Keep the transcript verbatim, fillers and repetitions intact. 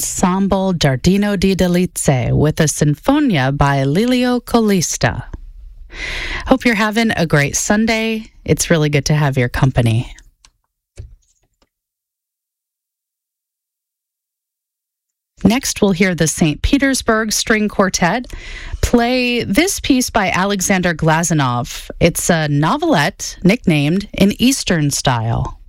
Ensemble Giardino di Delizie with a Sinfonia by Lelio Colista. Hope you're having a great Sunday. It's really good to have your company. Next, we'll hear the Saint Petersburg String Quartet play this piece by Alexander Glazunov. It's a novelette nicknamed In Eastern Style.